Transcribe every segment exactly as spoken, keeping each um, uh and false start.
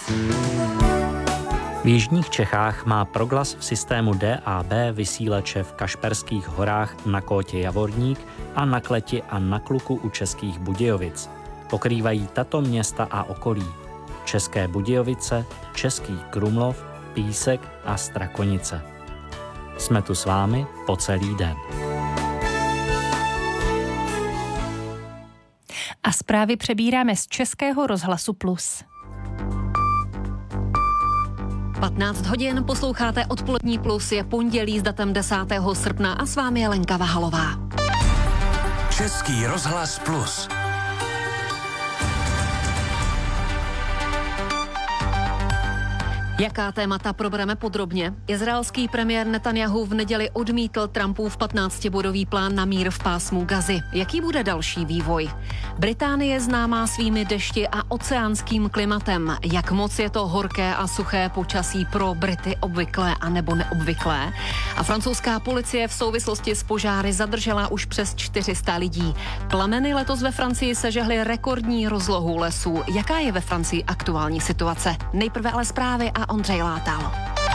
V jižních Čechách má Proglas v systému D A B vysílače v Kašperských horách na Kótě Javorník a na Kleti a na Kluku u Českých Budějovic. Pokrývají tato města a okolí: České Budějovice, Český Krumlov, Písek a Strakonice. Jsme tu s vámi po celý den. A zprávy přebíráme z Českého rozhlasu Plus. patnáct hodin, posloucháte Odpolední Plus, je pondělí s datem desátého srpna a s vámi je Lenka Vahalová. Český rozhlas Plus. Jaká témata probereme podrobně? Izraelský premiér Netanjahu v neděli odmítl Trumpův patnáctibodový plán na mír v pásmu Gazy. Jaký bude další vývoj? Británie známá svými dešti a oceánským klimatem. Jak moc je to horké a suché počasí pro Brity obvyklé a nebo neobvyklé? A francouzská policie v souvislosti s požáry zadržela už přes čtyři sta lidí. Plameny letos ve Francii sežehly rekordní rozlohu lesů. Jaká je ve Francii aktuální situace? Nejprve ale zprávy a Ondřej Látal.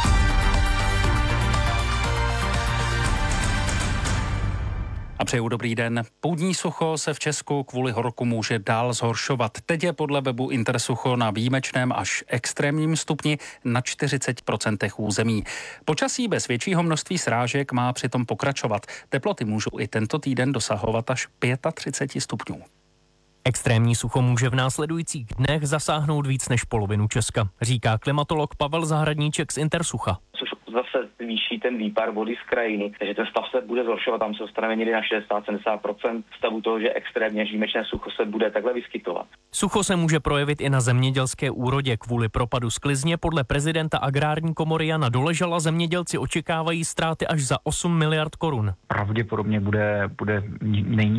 A přeju dobrý den. Poudní sucho se v Česku kvůli horku může dál zhoršovat. Teď je podle webu Intersucho na výjimečném až extrémním stupni na čtyřicet procent území. Počasí bez většího množství srážek má přitom pokračovat. Teploty můžou i tento týden dosahovat až třicet pět stupňů. Extrémní sucho může v následujících dnech zasáhnout víc než polovinu Česka, říká klimatolog Pavel Zahradníček z Intersucha. Což zase zvýší ten výpar vody z krajiny, takže ten stav se bude zhoršovat, tam se dostaneme někdy na šedesát až sedmdesát procent stavu toho, že extrémně výjimečné sucho se bude takhle vyskytovat. Sucho se může projevit i na zemědělské úrodě. Kvůli propadu sklizně podle prezidenta Agrární komory Jana Doležala zemědělci očekávají ztráty až za osm miliard korun. Pravděpodobně bude, bude nejnižší